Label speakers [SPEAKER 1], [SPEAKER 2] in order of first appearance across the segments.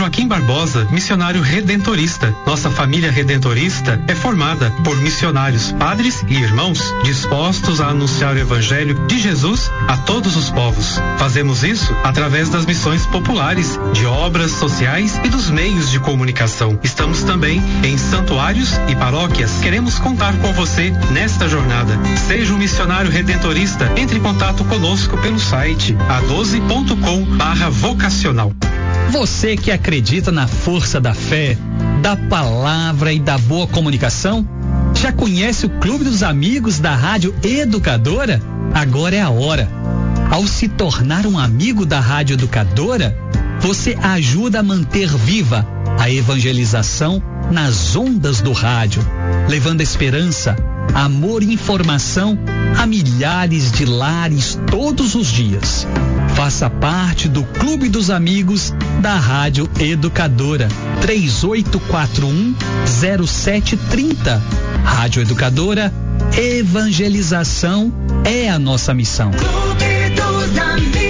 [SPEAKER 1] Joaquim Barbosa, missionário redentorista. Nossa família redentorista é formada por missionários, padres e irmãos dispostos a anunciar o evangelho de Jesus a todos os povos. Fazemos isso através das missões populares, de obras sociais e dos meios de comunicação. Estamos também em santuários e paróquias. Queremos contar com você nesta jornada. Seja um missionário redentorista. Entre em contato conosco pelo site a12.com/vocacional.
[SPEAKER 2] Você que acredita na força da fé, da palavra e da boa comunicação, já conhece o Clube dos Amigos da Rádio Educadora? Agora é a hora. Ao se tornar um amigo da Rádio Educadora, você ajuda a manter viva a evangelização nas ondas do rádio, levando esperança, amor e informação a milhares de lares todos os dias. Faça parte do Clube dos Amigos da Rádio Educadora. 3841-0730. Rádio Educadora, evangelização é a nossa missão.
[SPEAKER 3] Clube dos Amigos.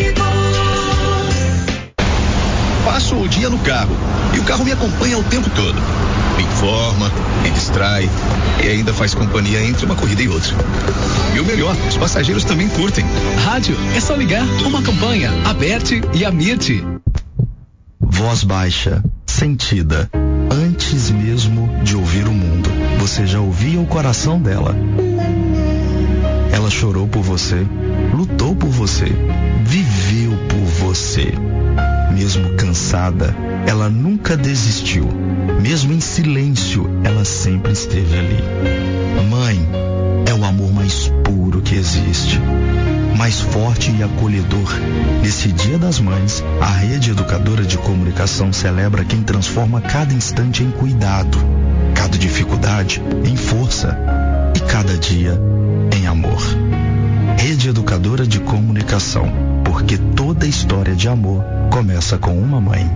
[SPEAKER 4] Passo o dia no carro e o carro me acompanha o tempo todo. Me informa, me distrai e ainda faz companhia entre uma corrida e outra. E o melhor, os passageiros também curtem.
[SPEAKER 5] Rádio, é só ligar, uma campanha, aperte e amite.
[SPEAKER 6] Voz baixa, sentida, antes mesmo de ouvir o mundo, você já ouvia o coração dela. Ela chorou por você, lutou por você, viveu por você. Mesmo cansada, ela nunca desistiu. Mesmo em silêncio, ela sempre esteve ali. Mãe é o amor mais puro que existe, mais forte e acolhedor. Nesse Dia das Mães, a Rede Educadora de Comunicação celebra quem transforma cada instante em cuidado, cada dificuldade em força e cada dia em amor. Rede Educadora de Comunicação, porque toda história de amor começa com uma mãe.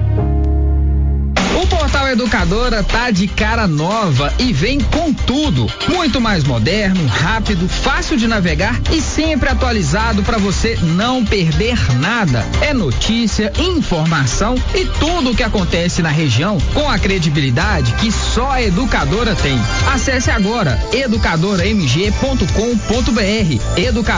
[SPEAKER 7] O Portal Educadora tá de cara nova e vem com tudo. Muito mais moderno, rápido, fácil de navegar e sempre atualizado para você não perder nada. É notícia, informação e tudo o que acontece na região com a credibilidade que só a Educadora tem. Acesse agora educadoramg.com.br,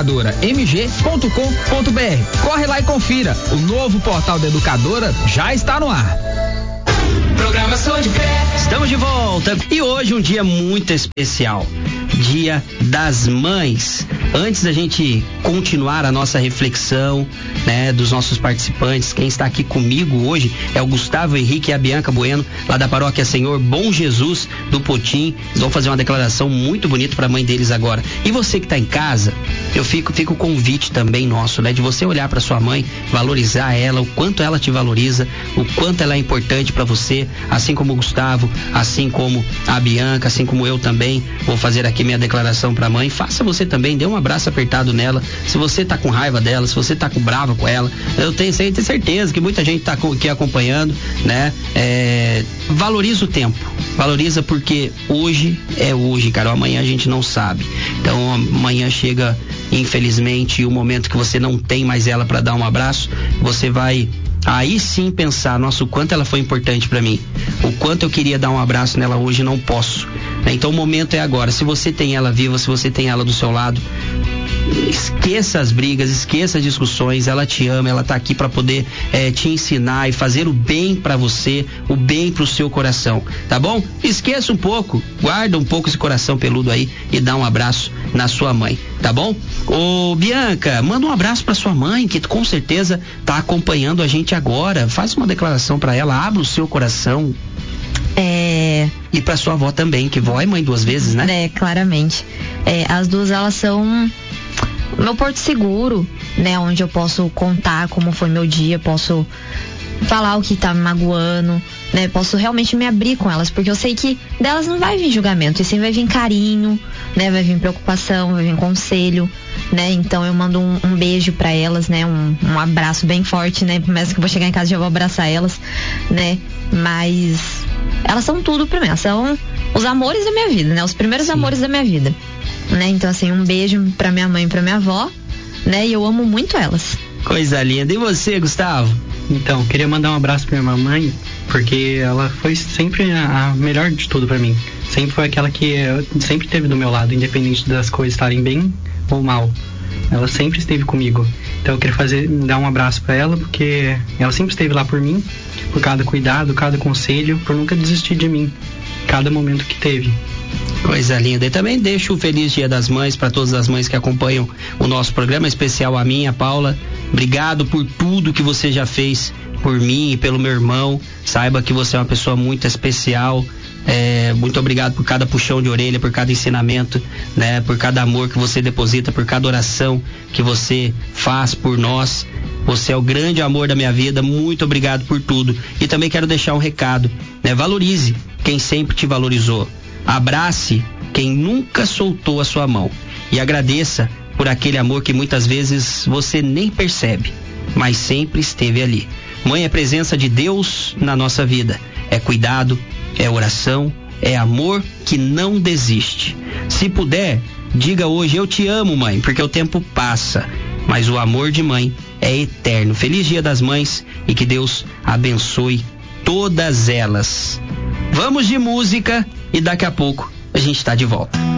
[SPEAKER 7] educadoramg.com.br. Corre lá e confira. O novo Portal da Educadora já está no ar.
[SPEAKER 3] Programação de fé.
[SPEAKER 8] Estamos de volta e hoje um dia muito especial, Dia das Mães. Antes da gente continuar a nossa reflexão, né, dos nossos participantes, quem está aqui comigo hoje é o Gustavo Henrique e a Bianca Bueno, lá da Paróquia Senhor Bom Jesus do Potim. Eles vão fazer uma declaração muito bonita para a mãe deles agora. E você que está em casa, eu fico o convite também nosso, né, de você olhar para sua mãe, valorizar ela, o quanto ela te valoriza, o quanto ela é importante para você, assim como o Gustavo, assim como a Bianca, assim como eu também vou fazer aqui minha declaração pra mãe. Faça você também, dê um abraço apertado nela. Se você tá com raiva dela, se você tá com brava com ela, eu tenho certeza que muita gente tá aqui acompanhando, né? Valoriza o tempo, valoriza, porque hoje é hoje, cara, amanhã a gente não sabe. Então amanhã chega, infelizmente, o momento que você não tem mais ela pra dar um abraço, você vai aí sim pensar, nossa, o quanto ela foi importante pra mim, o quanto eu queria dar um abraço nela hoje e não posso, né? Então o momento é agora. Se você tem ela viva, se você tem ela do seu lado, esqueça as brigas, esqueça as discussões. Ela te ama, ela tá aqui pra poder te ensinar e fazer o bem pra você, o bem pro seu coração, tá bom? Esqueça um pouco, guarda um pouco esse coração peludo aí e dá um abraço na sua mãe, tá bom? Ô Bianca, manda um abraço pra sua mãe, que com certeza tá acompanhando a gente agora. Faz uma declaração pra ela, abra o seu coração. E pra sua avó também, que vó é mãe duas vezes, né?
[SPEAKER 9] Claramente. As duas, elas são meu porto seguro, né? Onde eu posso contar como foi meu dia, posso falar o que tá me magoando, né? Posso realmente me abrir com elas, porque eu sei que delas não vai vir julgamento, e sim vai vir carinho, né? Vai vir preocupação, vai vir conselho, né? Então eu mando um beijo pra elas, né? Um abraço bem forte, né? Mesmo que eu vou chegar em casa já vou abraçar elas, né? Mas elas são tudo pra mim, elas são os amores da minha vida, né? Os primeiros amores da minha vida, né? Então assim, um beijo pra minha mãe e pra minha avó, né? E eu amo muito elas.
[SPEAKER 8] Coisa linda. E você, Gustavo?
[SPEAKER 10] Então, queria mandar um abraço pra minha mamãe, porque ela foi sempre a melhor de tudo pra mim. Sempre foi aquela que sempre esteve do meu lado, independente das coisas estarem bem ou mal. Ela sempre esteve comigo. Então eu queria dar um abraço pra ela, porque ela sempre esteve lá por mim, por cada cuidado, cada conselho, por nunca desistir de mim, cada momento que teve.
[SPEAKER 8] Coisa linda. E também deixo o feliz Dia das Mães para todas as mães que acompanham o nosso programa, especial a minha, Paula. Obrigado por tudo que você já fez por mim e pelo meu irmão. Saiba que você é uma pessoa muito especial. Muito obrigado por cada puxão de orelha, por cada ensinamento, né? Por cada amor que você deposita, por cada oração que você faz por nós. Você é o grande amor da minha vida. Muito obrigado por tudo. E também quero deixar um recado, né? Valorize quem sempre te valorizou. Abrace quem nunca soltou a sua mão. E agradeça por aquele amor que muitas vezes você nem percebe, mas sempre esteve ali. Mãe é presença de Deus na nossa vida. É cuidado, é oração, é amor que não desiste. Se puder, diga hoje: eu te amo, mãe, porque o tempo passa, mas o amor de mãe é eterno. Feliz Dia das Mães e que Deus abençoe todas elas. Vamos de música e daqui a pouco a gente está de volta.